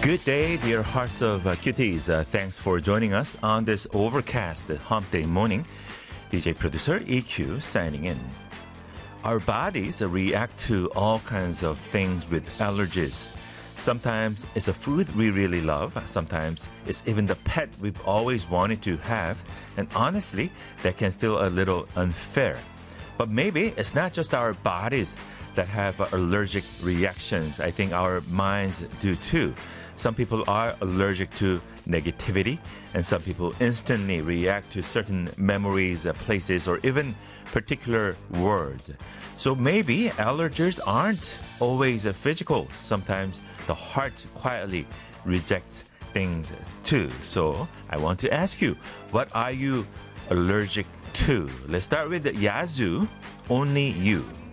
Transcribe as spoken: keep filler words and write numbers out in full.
Good day, dear hearts of uh, cuties. Uh, thanks for joining us on this overcast hump day morning. D J producer E Q signing in. Our bodies react to all kinds of things with allergies. Sometimes it's a food we really love. Sometimes it's even the pet we've always wanted to have. And honestly, that can feel a little unfair. But maybe it's not just our bodies that have allergic reactions. I think our minds do too. Some people are allergic to negativity, and some people instantly react to certain memories, uh, places, or even particular words. So maybe allergies aren't always uh, physical. Sometimes the heart quietly rejects things too. So I want to ask you, what are you allergic to? Let's start with Yazoo, Only You.